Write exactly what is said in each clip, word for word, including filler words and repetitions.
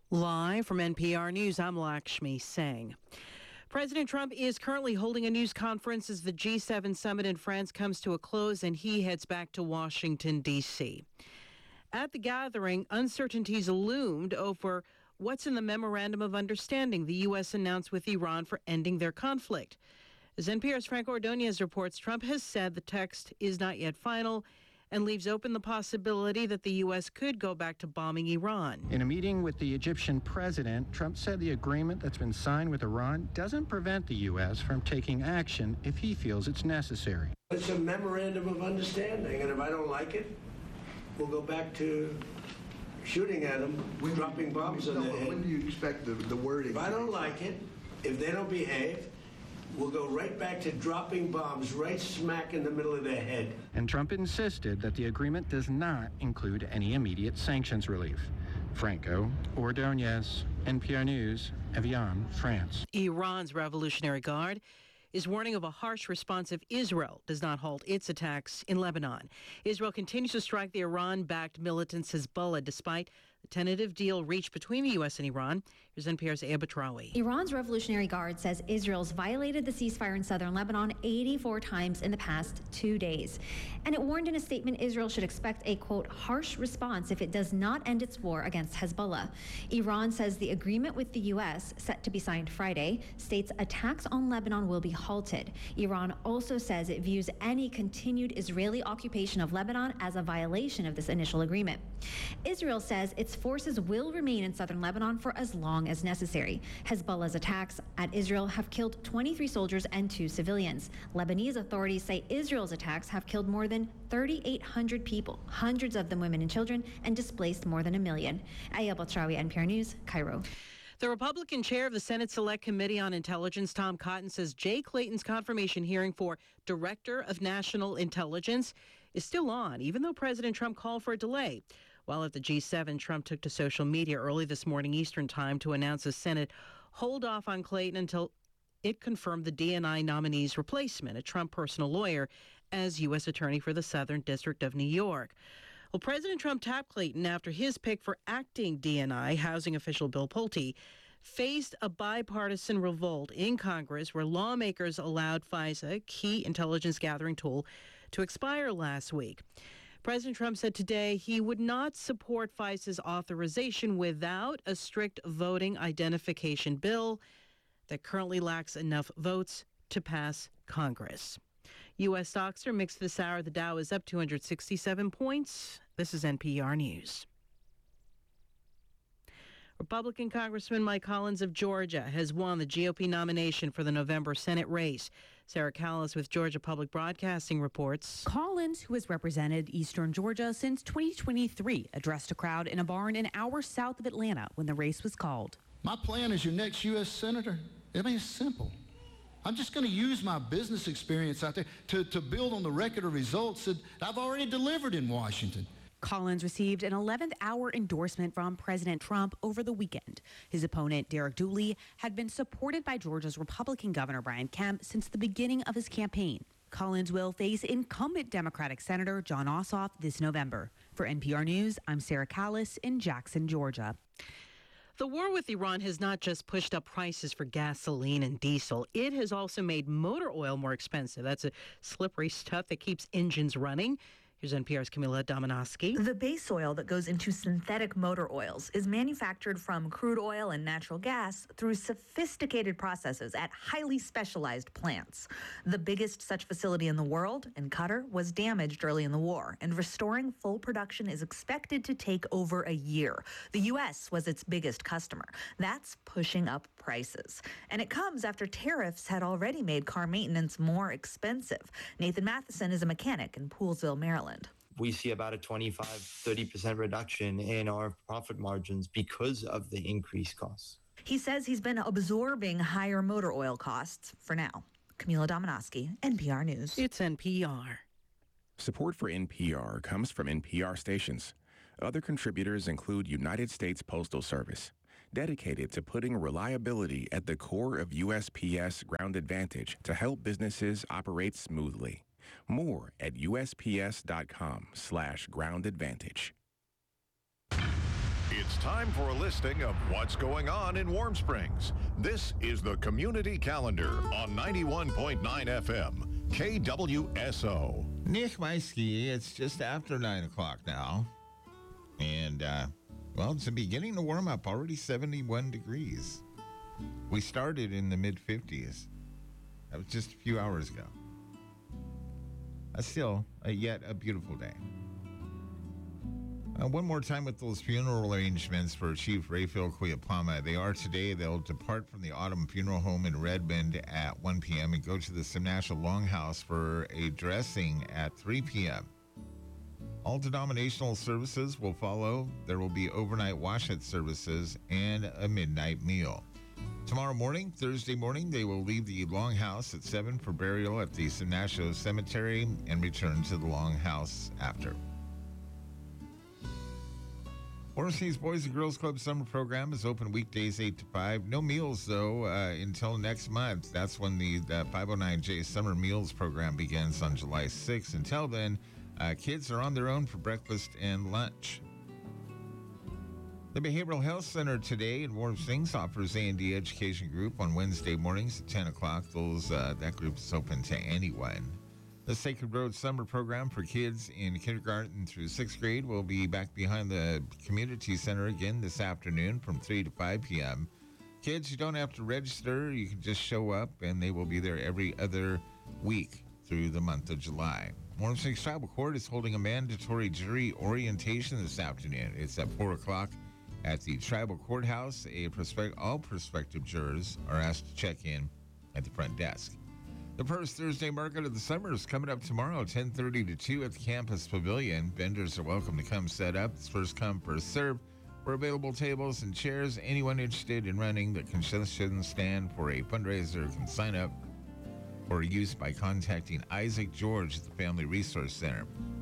Live from N P R News, I'm Lakshmi Singh. President Trump is currently holding a news conference as the G seven summit in France comes to a close and he heads back to Washington, D C. At the gathering, uncertainties loomed over what's in the Memorandum of Understanding the U S announced with Iran for ending their conflict. As N P R's Frank Ordonez reports, Trump has said the text is not yet final and leaves open the possibility that the U S could go back to bombing Iran. In a meeting with the Egyptian president, Trump said the agreement that's been signed with Iran doesn't prevent the U S from taking action if he feels it's necessary. It's a memorandum of understanding, and if I don't like it, we'll go back to shooting at them, when dropping you, bombs when on you, their head. When do you expect the, the wording? If I don't like it, if they don't behave, we'll go right back to dropping bombs right smack in the middle of their head. And Trump insisted that the agreement does not include any immediate sanctions relief. Franco Ordonez, N P R News, Evian, France. Iran's Revolutionary Guard is warning of a harsh response if Israel does not halt its attacks in Lebanon. Israel continues to strike the Iran-backed militant Hezbollah despite the tentative deal reached between the U S and Iran. Here's N P R's Aya Batrawi. Iran's Revolutionary Guard says Israel's violated the ceasefire in southern Lebanon eighty-four times in the past two days. And it warned in a statement Israel should expect a, quote, harsh response if it does not end its war against Hezbollah. Iran says the agreement with the U S, set to be signed Friday, states attacks on Lebanon will be halted. Iran also says it views any continued Israeli occupation of Lebanon as a violation of this initial agreement. Israel says its forces will remain in southern Lebanon for as long as necessary. Hezbollah's attacks at Israel have killed twenty-three soldiers and two civilians. Lebanese authorities say Israel's attacks have killed more than thirty-eight hundred people, hundreds of them women and children, and displaced more than a million. Aya Batrawi, N P R News, Cairo. The Republican chair of the Senate Select Committee on Intelligence, Tom Cotton, says Jay Clayton's confirmation hearing for Director of National Intelligence is still on, even though President Trump called for a delay. While at the G seven, Trump took to social media early this morning Eastern time to announce the Senate hold off on Clayton until it confirmed the D N I nominee's replacement, a Trump personal lawyer, as U S Attorney for the Southern District of New York. Well, President Trump tapped Clayton after his pick for acting D N I housing official Bill Pulte faced a bipartisan revolt in Congress where lawmakers allowed FISA, a key intelligence gathering tool, to expire last week. President Trump said today he would not support FISA's authorization without a strict voting identification bill that currently lacks enough votes to pass Congress. U S stocks are mixed this hour. The Dow is up two hundred sixty-seven points. This is N P R News. Republican Congressman Mike Collins of Georgia has won the G O P nomination for the November Senate race. Sarah Callis with Georgia Public Broadcasting reports. Collins, who has represented Eastern Georgia since twenty twenty-three, addressed a crowd in a barn an hour south of Atlanta when the race was called. My plan as your next U S Senator, I mean, it's simple. I'm just going to use my business experience out there to, to build on the record of results that I've already delivered in Washington. Collins received an eleventh hour endorsement from President Trump over the weekend. His opponent, Derek Dooley, had been supported by Georgia's Republican Governor Brian Kemp since the beginning of his campaign. Collins will face incumbent Democratic Senator Jon Ossoff this November. For N P R News, I'm Sarah Callis in Jackson, Georgia. The war with Iran has not just pushed up prices for gasoline and diesel. It has also made motor oil more expensive. That's a slippery stuff that keeps engines running. Here's N P R's Camila Dominowski. The base oil that goes into synthetic motor oils is manufactured from crude oil and natural gas through sophisticated processes at highly specialized plants. The biggest such facility in the world, in Qatar, was damaged early in the war, and restoring full production is expected to take over a year. The U S was its biggest customer. That's pushing up prices. And it comes after tariffs had already made car maintenance more expensive. Nathan Matheson is a mechanic in Poolesville, Maryland. We see about a twenty-five, thirty percent reduction in our profit margins because of the increased costs. He says he's been absorbing higher motor oil costs for now. Camila Dominowski, N P R News. It's N P R. Support for N P R comes from N P R stations. Other contributors include United States Postal Service, dedicated to putting reliability at the core of U S P S Ground Advantage to help businesses operate smoothly. More at U S P S dot com slash ground advantage. It's It's time for a listing of what's going on in Warm Springs. This is the Community Calendar on ninety-one point nine F M, K W S O. Nick Maisky, it's just after nine o'clock now. And, uh, well, it's beginning to warm up, already seventy-one degrees. We started in the mid-fifties. That was just a few hours ago. Uh, still, uh, yet a beautiful day. Uh, one more time with those funeral arrangements for Chief Raphael Kuyapama. They are today. They'll depart from the Autumn Funeral Home in Redmond at one p.m. and go to the Sim National Longhouse for a dressing at three p.m. All denominational services will follow. There will be overnight wash-it services and a midnight meal. Tomorrow morning, Thursday morning, they will leave the Longhouse at seven for burial at the Sim National Cemetery and return to the Longhouse after. Warm Springs Boys and Girls Club summer program is open weekdays eight to five. No meals, though, uh, until next month. That's when the, the five oh nine J Summer Meals program begins on July sixth. Until then, uh, kids are on their own for breakfast and lunch. The Behavioral Health Center today in Warm Springs offers A and D Education Group on Wednesday mornings at ten o'clock. Those uh, That group is open to anyone. The Sacred Road Summer Program for kids in kindergarten through sixth grade will be back behind the Community Center again this afternoon from three to five p.m. Kids, you don't have to register. You can just show up, and they will be there every other week through the month of July. Warm Springs Tribal Court is holding a mandatory jury orientation this afternoon. It's at four o'clock at the Tribal Courthouse. A prospect, all prospective jurors are asked to check in at the front desk. The first Thursday market of the summer is coming up tomorrow, ten thirty to two at the campus pavilion. Vendors are welcome to come set up. It's first come, first serve. For available tables and chairs, anyone interested in running the concession stand for a fundraiser can sign up for use by contacting Isaac George at the Family Resource Center.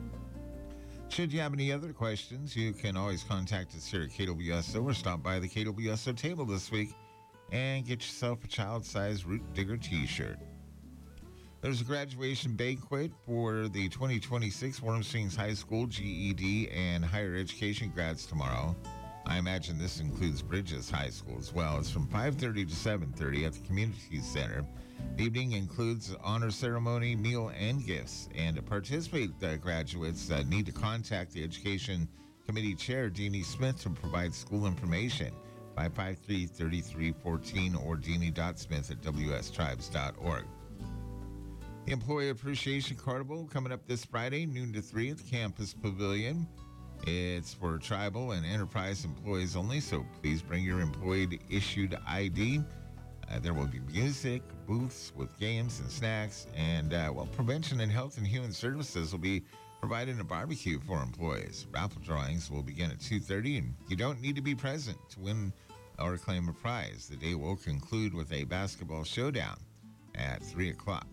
Should you have any other questions, you can always contact us here at K W S O or stop by the K W S O table this week and get yourself a child-sized Root Digger t-shirt. There's a graduation banquet for the twenty twenty-six Warm Springs High School G E D and higher education grads tomorrow. I imagine this includes Bridges High School as well. It's from five thirty to seven thirty at the Community Center. The evening includes honor ceremony, meal, and gifts. And to participate, the graduates uh, need to contact the Education Committee Chair, Deanie Smith, to provide school information. five five three, three three one four or deanie dot smith at w s tribes dot org. The Employee Appreciation Carnival coming up this Friday, noon to three at the Campus Pavilion. It's for tribal and enterprise employees only, so please bring your employee-issued I D. Uh, there will be music, booths with games and snacks, and, uh, well, Prevention and Health and Human Services will be providing a barbecue for employees. Raffle drawings will begin at two thirty, and you don't need to be present to win or claim a prize. The day will conclude with a basketball showdown at three o'clock.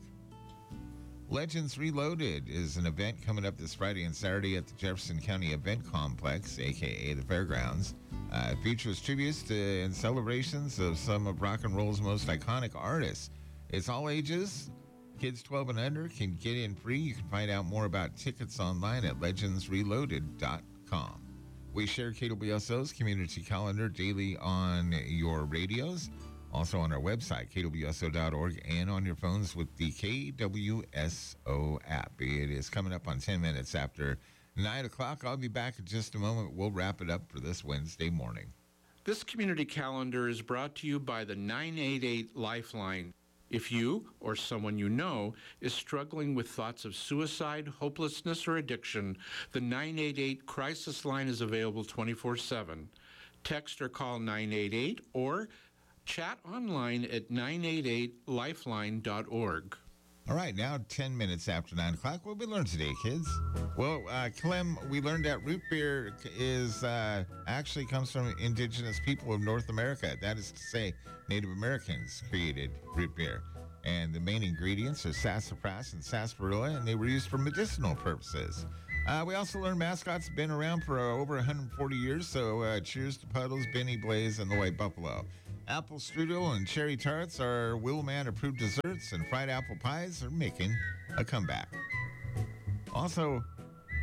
Legends Reloaded is an event coming up this Friday and Saturday at the Jefferson County Event Complex, a k a the Fairgrounds. Uh, it features tributes to and celebrations of some of rock and roll's most iconic artists. It's all ages. Kids twelve and under can get in free. You can find out more about tickets online at legends reloaded dot com. We share K W S O's community calendar daily on your radios. Also on our website, K W S O dot org, and on your phones with the K W S O app. It is coming up on ten minutes after nine o'clock. I'll be back in just a moment. We'll wrap it up for this Wednesday morning. This community calendar is brought to you by the nine eight eight Lifeline. If you or someone you know is struggling with thoughts of suicide, hopelessness, or addiction, the nine eight eight Crisis Line is available twenty-four seven. Text or call nine eight eight or chat online at nine eight eight lifeline dot org. All right, now ten minutes after nine o'clock. What did we learn today, kids? Well, uh, Clem, we learned that root beer is uh, actually comes from indigenous people of North America. That is to say, Native Americans created root beer. And the main ingredients are sassafras and sarsaparilla, and they were used for medicinal purposes. Uh, we also learned mascots have been around for uh, over one hundred forty years, so uh, cheers to Puddles, Benny Blaze, and the White Buffalo. Apple strudel and cherry tarts are Willman-approved desserts, and fried apple pies are making a comeback. Also,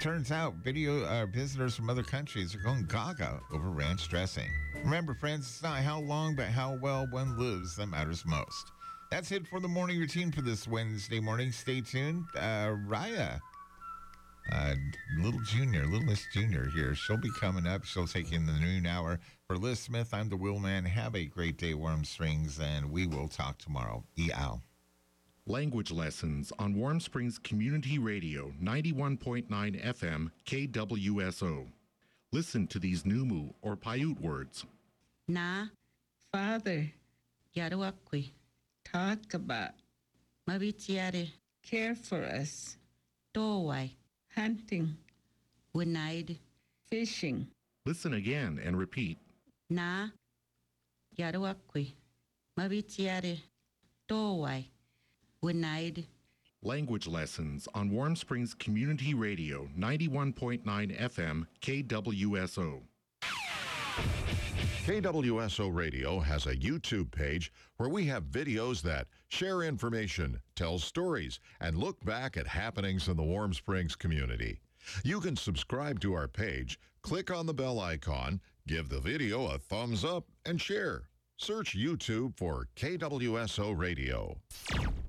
Turns out video uh, visitors from other countries are going gaga over ranch dressing. Remember, friends, it's not how long, but how well one lives that matters most. That's it for the morning routine for this Wednesday morning. Stay tuned. Uh, Raya, uh, little junior, little Miss Junior here. She'll be coming up. She'll take in the noon hour. For Liz Smith, I'm the Will Man. Have a great day, Warm Springs, and we will talk tomorrow. E-ow. Language lessons on Warm Springs Community Radio, ninety-one point nine F M, K W S O. Listen to these Numu or Paiute words. Na, Father, Yarawakwi, talk about, Mavitiare, care for us, Dowai, hunting, Winaid, fishing. Listen again and repeat. Na, Yarawakwi, Mavitiare, Dowai, Winaid. Language lessons on Warm Springs Community Radio, ninety-one point nine F M, K W S O. K W S O Radio has a YouTube page where we have videos that share information, tell stories, and look back at happenings in the Warm Springs community. You can subscribe to our page, click on the bell icon, give the video a thumbs up, and share. Search YouTube for K W S O Radio.